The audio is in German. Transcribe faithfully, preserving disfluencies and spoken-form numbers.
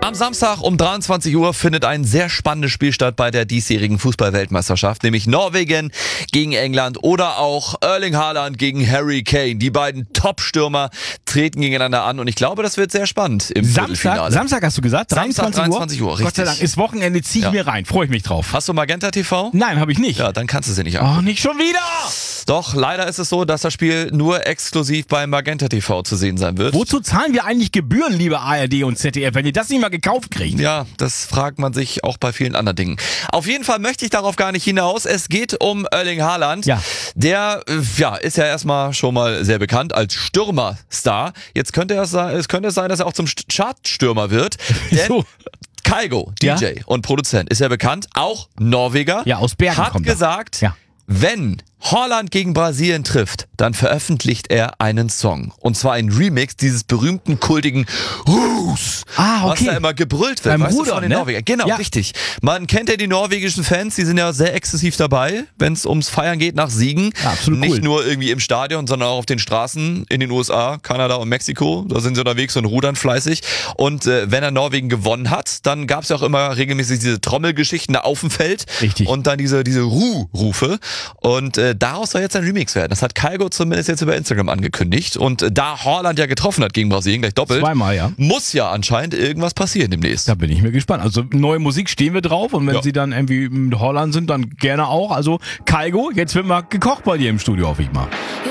Am Samstag um dreiundzwanzig Uhr findet ein sehr spannendes Spiel statt bei der diesjährigen Fußball-Weltmeisterschaft, nämlich Norwegen gegen England oder auch Erling Haaland gegen Harry Kane. Die beiden Top-Stürmer treten gegeneinander an und ich glaube, das wird sehr spannend im Samstag, Viertelfinale. Samstag hast du gesagt? Samstag, dreiundzwanzig Uhr, richtig. Gott sei Dank, ist Wochenende, zieh ich Ja. mir rein. Freue ich mich drauf. Hast du Magenta T V? Nein, habe ich nicht. Ja, dann kannst du sie nicht an. Oh, nicht schon wieder! Doch, leider ist es so, dass das Spiel nur exklusiv bei Magenta T V zu sehen sein wird. Wozu zahlen wir eigentlich Gebühren, liebe A R D und Z D F, wenn ihr das nicht mal gekauft kriegt? Ja, das fragt man sich auch bei vielen anderen Dingen. Auf jeden Fall möchte ich darauf gar nicht hinaus. Es geht um Erling Haaland. Ja. Der äh, ja, ist ja erstmal schon mal sehr bekannt als Stürmerstar. Jetzt könnte es sein, es könnte sein, dass er auch zum Chartstürmer wird. Denn So. Kygo, D J Ja? und Produzent, ist ja bekannt, auch Norweger. Ja, aus Bergen hat kommt er. gesagt, Ja. wenn Haaland gegen Brasilien trifft, dann veröffentlicht er einen Song. Und zwar ein Remix dieses berühmten, kultigen Ruß, Ah, okay. was da immer gebrüllt wird. Beim weißt du, Rudern, von den ne? Norwegern. Genau, Ja. richtig. Man kennt ja die norwegischen Fans, die sind ja sehr exzessiv dabei, wenn es ums Feiern geht nach Siegen. Ja, absolut Nicht cool. nur irgendwie im Stadion, sondern auch auf den Straßen in den U S A, Kanada und Mexiko. Da sind sie unterwegs und rudern fleißig. Und äh, wenn er Norwegen gewonnen hat, dann gab es ja auch immer regelmäßig diese Trommelgeschichten da auf dem Feld. Richtig. Und dann diese, diese Ruh-Rufe. Und äh, daraus soll jetzt ein Remix werden. Das hat Kygo zumindest jetzt über Instagram angekündigt. Und äh, da Haaland ja getroffen hat gegen Brasilien, gleich doppelt, Zweimal, ja. muss ja anscheinend irgendwas passieren demnächst. Da bin ich mir gespannt. Also neue Musik stehen wir drauf und wenn Ja. sie dann irgendwie in Holland sind, dann gerne auch. Also Kygo, jetzt wird mal gekocht bei dir im Studio, hoffe ich mal.